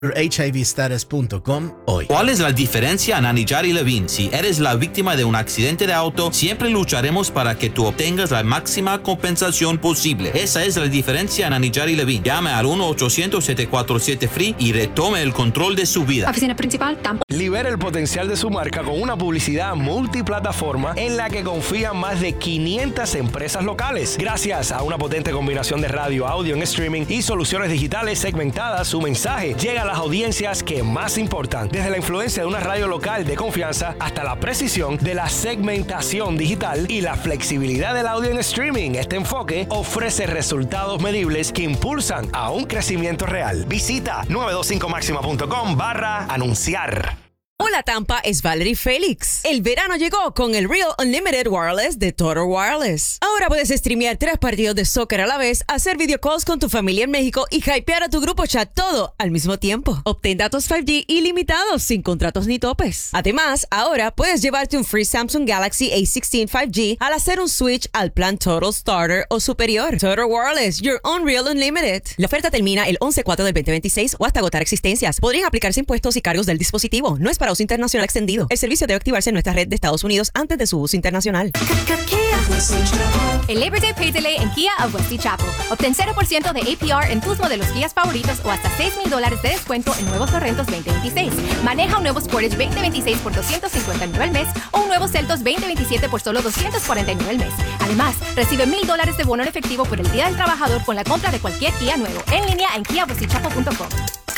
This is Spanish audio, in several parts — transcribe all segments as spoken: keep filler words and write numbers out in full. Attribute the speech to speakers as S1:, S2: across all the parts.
S1: H I V status punto com hoy.
S2: ¿Cuál es la diferencia en Anidjar y Levine? Si eres la víctima de un accidente de auto, siempre lucharemos para que tú obtengas la máxima compensación posible. Esa es la diferencia en Anidjar y Levine. Llame al uno ochocientos, siete cuatro siete, F R E E y retome el control de su vida.
S3: Oficina principal, Tampa.
S4: Libera el potencial de su marca con una publicidad multiplataforma en la que confían más de quinientas empresas locales. Gracias a una potente combinación de radio, audio en streaming y soluciones digitales segmentadas, su mensaje llega a las audiencias que más importan. Desde la influencia de una radio local de confianza hasta la precisión de la segmentación digital y la flexibilidad del audio en streaming. Este enfoque ofrece resultados medibles que impulsan a un crecimiento real. Visita nueve dos cinco máxima punto com barra anunciar.
S5: Hola Tampa, es Valerie Félix. El verano llegó con el Real Unlimited Wireless de Total Wireless. Ahora puedes streamear tres partidos de soccer a la vez, hacer video calls con tu familia en México y hypear a tu grupo chat todo al mismo tiempo. Obtén datos cinco G ilimitados sin contratos ni topes. Además, ahora puedes llevarte un free Samsung Galaxy A dieciséis cinco G al hacer un switch al plan Total Starter o superior. Total Wireless, your own Real Unlimited. La oferta termina el once cuatro del veinte veintiséis o hasta agotar existencias. Podrían aplicarse impuestos y cargos del dispositivo. No es para uso internacional extendido. El servicio debe activarse en nuestra red de Estados Unidos antes de su uso internacional.
S3: El Labor Day Pay Delay en Kia of Westy Chapel. Obtén cero por ciento de A P R en tus modelos Kias favoritos o hasta seis mil dólares de descuento en nuevos Sorrentos veinte veintiséis. Maneja un nuevo Sportage veinte veintiséis por doscientos cincuenta y nueve al mes o un nuevo Celtos veinte veintisiete por solo doscientos cuarenta y nueve al mes. Además, recibe mil dólares de bono en efectivo por el Día del Trabajador con la compra de cualquier Kia nuevo. En línea en kia westy chapel punto com.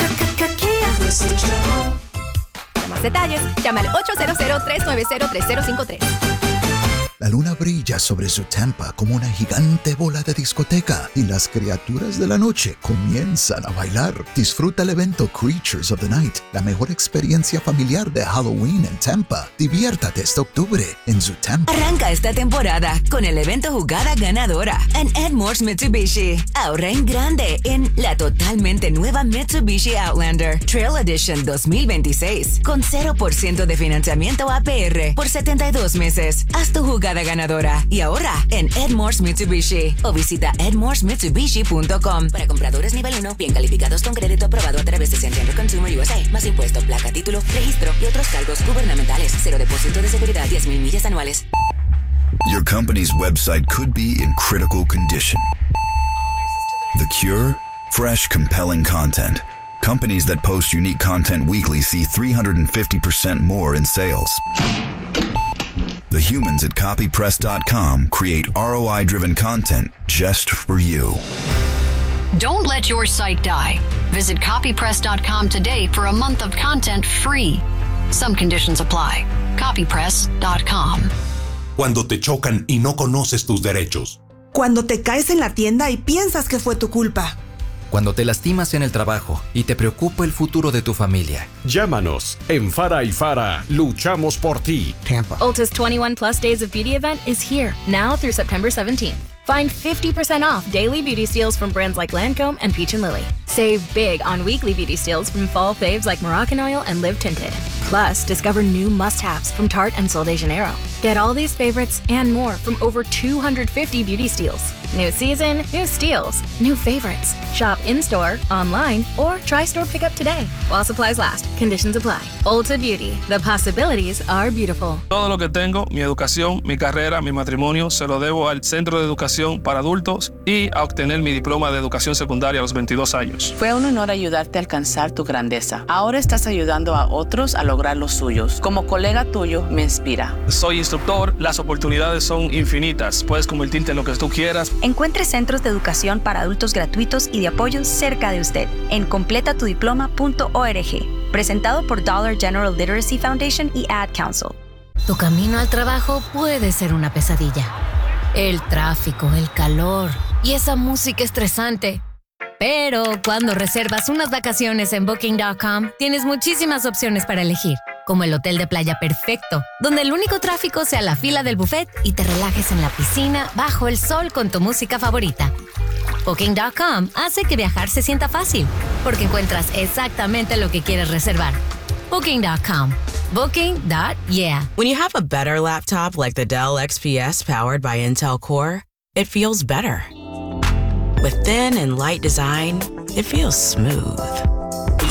S3: Para más detalles, llama al ocho cero cero, tres nueve cero, tres cero cinco tres.
S6: La luna brilla sobre su Tampa como una gigante bola de discoteca y las criaturas de la noche comienzan a bailar. Disfruta el evento Creatures of the Night, la mejor experiencia familiar de Halloween en Tampa. Diviértate este octubre en su Tampa.
S7: Arranca esta temporada con el evento Jugada Ganadora en Edmore's Mitsubishi. Ahorra en grande en la totalmente nueva Mitsubishi Outlander Trail Edition dos mil veintiséis con cero por ciento de financiamiento A P R por setenta y dos meses. Haz tu jugada ganadora y ahorra en Edmore's Mitsubishi o visita edmores mitsubishi punto com. Para compradores nivel uno, bien calificados con crédito aprobado a través de Santander Consumer U S A. Más impuesto, placa, título, registro y otros cargos gubernamentales. Cero depósito de seguridad, diez mil millas anuales.
S8: Your company's website could be in critical condition. The cure? Fresh, compelling content. Companies that post unique content weekly see three hundred fifty percent more in sales. The humans at copy press dot com create R O I-driven content just for you.
S9: Don't let your site die. Visit copy press dot com today for a month of content free. Some conditions apply. copy press dot com.
S10: Cuando te chocan y no conoces tus derechos.
S11: Cuando te caes en la tienda y piensas que fue tu culpa.
S12: Cuando te lastimas en el trabajo y te preocupa el futuro de tu familia.
S13: Llámanos. En Fara y Fara, luchamos por ti.
S14: Tampa. Ulta's twenty-one plus days of beauty event is here, now through September seventeenth. Find fifty percent off daily beauty steals from brands like Lancome and Peach and Lily. Save big on weekly beauty steals from fall faves like Moroccan Oil and Live Tinted. Plus, discover new must-haves from Tarte and Sol de Janeiro. Get all these favorites and more from over two hundred fifty beauty steals. New season, new steals, new favorites. Shop in-store, online, or try store pickup today. While supplies last, conditions apply. Ulta Beauty, the possibilities are beautiful.
S15: Todo lo que tengo, mi educación, mi carrera, mi matrimonio, se lo debo al Centro de Educación para Adultos y a obtener mi diploma de educación secundaria a los veintidós años.
S16: Fue un honor ayudarte a alcanzar tu grandeza. Ahora estás ayudando a otros a lograr los suyos. Como colega tuyo, me inspira.
S15: Soy instructor, las oportunidades son infinitas. Puedes convertirte en lo que tú quieras.
S17: Encuentre centros de educación para adultos gratuitos y de apoyo cerca de usted en completa tu diploma punto org. Presentado por Dollar General Literacy Foundation y Ad Council.
S18: Tu camino al trabajo puede ser una pesadilla. El tráfico, el calor y esa música estresante. Pero cuando reservas unas vacaciones en booking punto com, tienes muchísimas opciones para elegir, como el hotel de playa perfecto, donde el único tráfico sea la fila del buffet y te relajes en la piscina bajo el sol con tu música favorita. booking punto com hace que viajar se sienta fácil, porque encuentras exactamente lo que quieres reservar. booking punto com. Booking. Yeah.
S19: When you have a better laptop like the Dell X P S powered by Intel Core, it feels better. With thin and light design, it feels smooth.